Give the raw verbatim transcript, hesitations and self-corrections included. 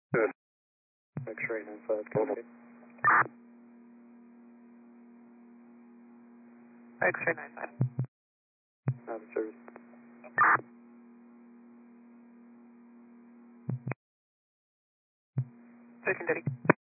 Good. X-ray nine five, copy. X-ray nine five. Out of service. Ocean Duty.